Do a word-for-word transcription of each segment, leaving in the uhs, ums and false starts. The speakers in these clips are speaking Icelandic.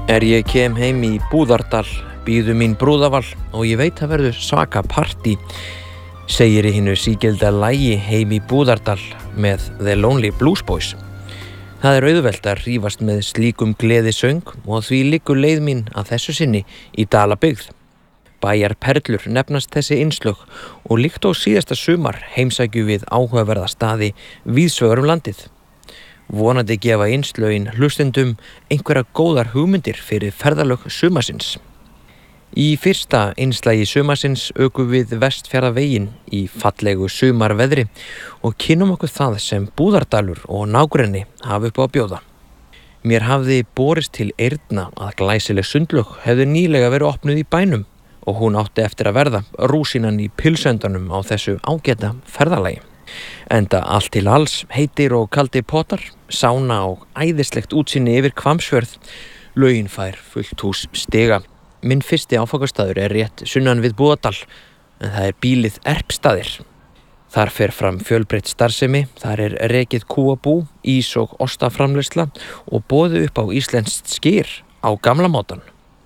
Er ég kem heim í Búðardal, bíður mín brúðaval og ég veit að verður svaka partí, segir í hinu sígilda lagi Heim í Búðardal með The Lonely Blues Boys. Það er auðvelt að rífast með slíkum gleðisöng og því liggur leið mín að þessu sinni í Dalabyggð. Bæjar perlur nefnast þessi innslög og líkt á síðasta sumar heimsækju við áhugaverða staði víðsvegar um landið. Vonandi gefa innslögin hlustendum einhverja góðar hugmyndir fyrir ferðalög sumarsins. Í fyrsta innslagi sumarsins ökum við Vestfjarðaveginn í fallegu sumarveðri og kynnum okkur það sem Búðardalur og nágrenni hafa upp á að bjóða. Mér hafði borist til eyrna að glæsileg sundlaug hefði nýlega verið opnuð í bænum og hún átti eftir að verða rúsínan í pilsöndanum á þessu ágæta ferðalagi. Enda allt til alls, heitir og kaldi potar, sána og æðislegt útsýni yfir Hvammsfjörð, laugin fær fullt hús stiga. Minn fyrsti áfangastaður er rétt sunnan við Búðardal, en það er bílið Erpstaðir. Þar fer fram fjölbreytt starfsemi, þar er rekið kúabú, ís- og ostaframleiðsla og boðið upp á íslenskt skyr á gamla mátann.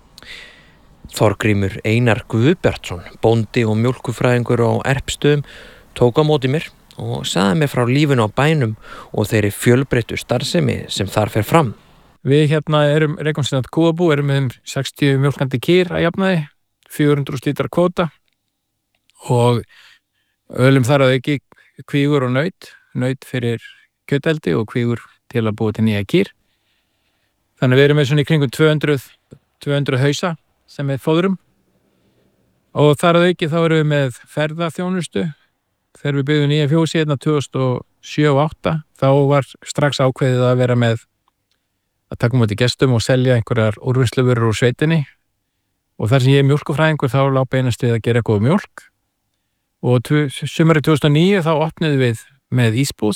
Þorgrímur Einar Guðbjartsson, bóndi og mjólkufræðingur á Erpstöðum, tók á móti mér og sagði mér frá lífinu á bænum og þeirri fjölbreyttu starfsemi sem þar fer fram. Við hérna erum rekonstæðat kúabú, erum með um sextíu mjólkandi kýr að jafnaði, fjögur hundruð lítra kvóta og ölum þar að auki kvígur og naut, naut fyrir kjöteldi og kvígur til að búa til nýja kýr. Þannig við erum með svona í kringum tvö hundruð, tvö hundruð hausa sem við fóðrum og þar að auki þá erum við með ferðaþjónustu. Þegar við byggðum nýja fjósi hérna tvö þúsund og sjö og átta þá var strax ákveðið að vera með að taka móti gestum og selja einhverjar úrvinnsluvörur úr sveitinni og þar sem ég er mjólkufræðingur þá lá beinast við að gera góð mjólk og sumarið tvö þúsund og níu þá opnuðum við með ísbúð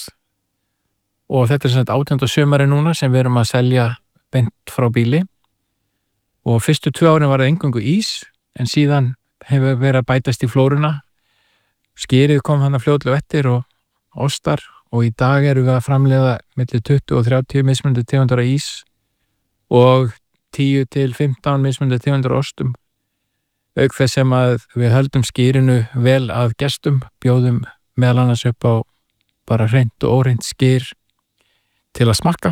og þetta er sem sagt átjánda sumarið núna sem við erum að selja beint frá bíli og fyrstu tvö árin var það eingöngu ís en síðan hefur verið að bætast í flóruna. Skýrið kom hann að fljótlega eftir og ostar og í dag erum við að framleiða milli tuttugu og þrjátíu mismunandi tegundar af ís og tíu til fimmtán mismunandi tegundar af ostum. Auk þess sem að við höldum skýrinu vel að gestum, bjóðum meðal annars upp á bara hreint og óhreint skýr til að smakka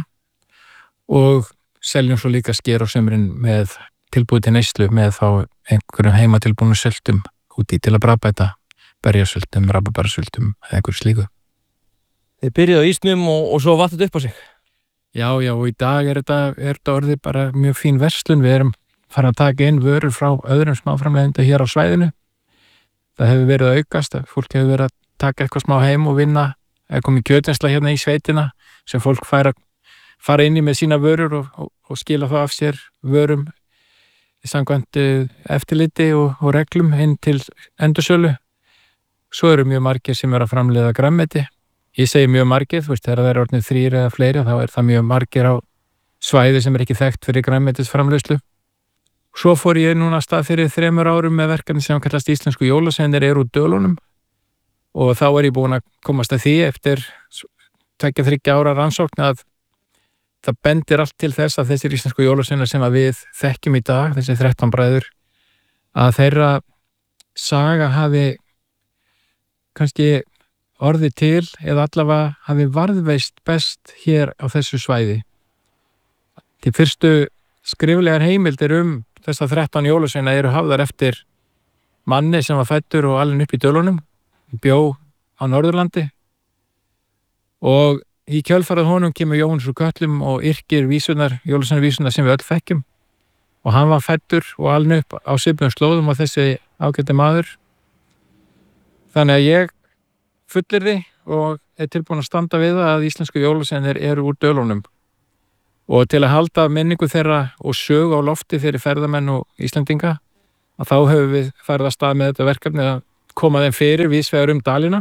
og seljum svo líka skýr á sumrin með tilbúið til neyslu með þá einhverjum heimatilbúnum söltum úti til að bragðbæta berjasöltum, rabarbarasöltum eða einhverju slíku. Þið byrjuðu á ísnum og, og svo vatnið upp á sig. Já, já, og í dag er þetta, er þetta orðið bara mjög fín verslun. Við erum farin að taka inn vörur frá öðrum smáframleiðenda hér á svæðinu. Það hefur verið að aukast, fólk hefur verið að taka eitthvað smá heim og vinna, er komið kjötvinnsla hérna í sveitina sem fólk fær að fara inn í með sína vörur og, og, og skila það af sér vörum samkvæmt eftirliti og, og reglum inn til endursölu. Svo eru mjög margir sem eru að framleiða grænmeti. Ég segi mjög margir, þú veist, þegar það er orðnir þrír eða fleiri, þá er það mjög margir á svæði sem er ekki þekkt fyrir grænmetisframleiðslu. Svo fór ég núna af stað fyrir þremur árum með verkefni sem kallast Íslensku jólasveinar eru úr Dölunum og þá er ég búin að komast að því eftir tveggja þriggja ára rannsókn að það bendir allt til þess að þessir íslensku jólasveinar sem að við þekkjum í dag, þessi þrettán bræður, að þeirra saga hafi kannski orðið til eða allavega hafi varðveist best hér á þessu svæði. Til fyrstu skriflegar heimildir um þessar þrettán jólasveina eru hafðar eftir manni sem var fæddur og alinn upp í Dölunum, bjó á Norðurlandi og í kjölfarið honum kemur Jóhannes úr Kötlum og yrkir vísunar, jólasveina vísunar sem við öll þekkjum og hann var fæddur og alinn upp á svipuðum slóðum og þessi ágæti maður. Þannig að ég fullyrði og er tilbúin að standa við það að íslensku jólasveinar eru úr Dölunum og til að halda minningu þeirra og sögu á lofti fyrir ferðamenn og Íslendinga að þá höfum við farið að stað með þetta verkefni að koma þeim fyrir víðsvegar um dalina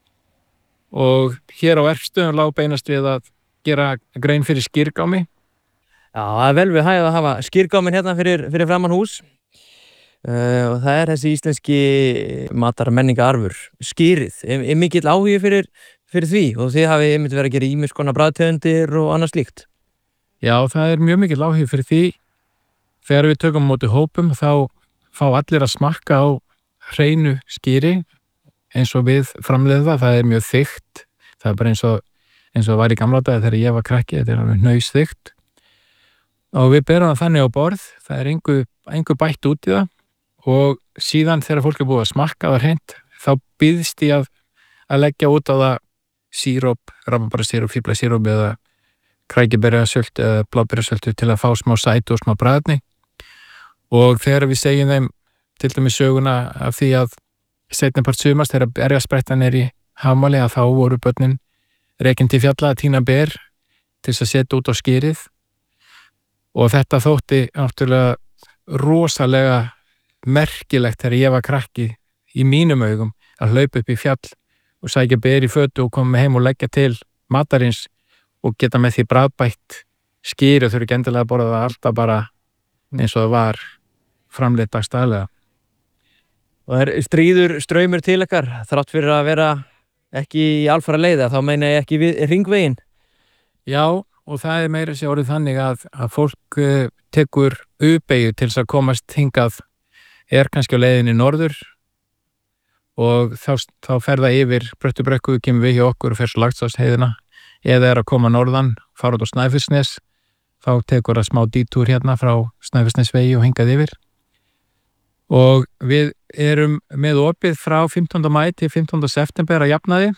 og hér á Erpstöðum lá beinast við að gera grein fyrir skýrgámi. Já, það er vel við hægð að hafa skýrgámin hérna fyrir, fyrir framan hús. Uh, og það er þessi íslenski matar menningararfur, skýrið, er, er mikill áhugi fyrir, fyrir því og þið hafið einmitt verið að gera ýmis konar bragðtegundir og annað slíkt. Já, það er mjög mikill áhugi fyrir því þegar við tökum á móti hópum þá fá allir að smakka á hreinu skyri eins og við framleiðum það, það er mjög þykkt, það er bara eins og eins og var í gamla daga þegar ég var krakki, þetta er alveg hnausþykkt og við berum það þannig á borð, það er engu, engu bætt út í það og síðan þegar fólk er búið að smakka það hreint, þá býðst ég að, að leggja út á það síróp, rabarbararsíróp, fíflasíróp eða krækiberjasölt eða bláberjasöltu til að fá smá sætu og smá bragðni og þegar við segjum þeim til dæmis söguna af því að seinnipart sumars þegar berjasprettan er í Hafmáli að þá voru börnin rekin til fjalla að tína ber til þess að setja út á skýrið og þetta þótti náttúrulega rosalega merkilegt þegar ég var krakki í mínum augum að hlaupa upp í fjall og sækja ber í fötu og koma heim og leggja til matarins og geta með því bragðbætt skýri og þurfi ekki endilega að borða það alltaf bara eins og það var framleitt dagstaglega. Og það er stríður straumur til ykkar þrátt fyrir að vera ekki í alfara leiða, þá meina ég ekki við hringveginn. Já, og það er meira sér orðið þannig að, að fólk uh, tekur U-beygju til þess að komast hingað er kannski á leiðinni norður og þá, þá fer það yfir Bröttubrekku, kemur við hjá okkur og fer svo Laxárdsheiðina eða er að koma norðan, fara út á Snæfellsnes, þá tekur það smá dítúr hérna frá Snæfellsnesvegi og hingað yfir. Og við erum með opið frá fimmtánda maí til fimmtánda september að jafnaði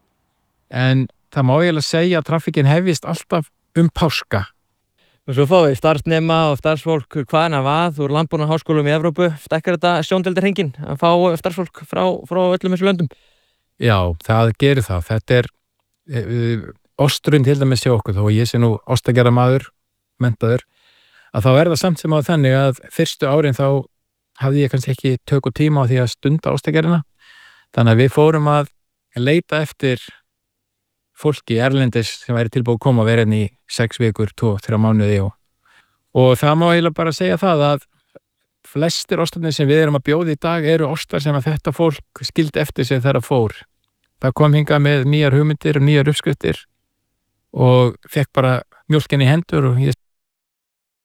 en það má eiginlega segja að traffíkin hefjist alltaf um páska. Og svo fáum við starfsnema og starfsfólk hvaðan af að úr landbúnaðarháskólum í Evrópu. Stekkar þetta sjóndeildarhringinn að fá starfsfólk frá, frá öllum þessu löndum? Já, það gerir það. Þetta er uh, ostrun til dæmis hjá okkur, þó ég sé nú ostagerða maður, menntaður, að þá er það samt sem á þannig að fyrstu árin þá hafði ég kannski ekki tök og tíma á því að stunda ostagerðina. Þannig að við fórum að leita eftir fólki erlendis sem væri tilbúið að koma að vera inn í sex vikur, tvo, þrjá mánuði og, og það má eiginlega bara segja það að flestir ostarnir sem við erum að bjóða í dag eru ostar sem að þetta fólk skildi eftir sig þegar það fór. Það kom hingað með nýjar hugmyndir og nýjar uppskriftir og fekk bara mjólkin í hendur og ég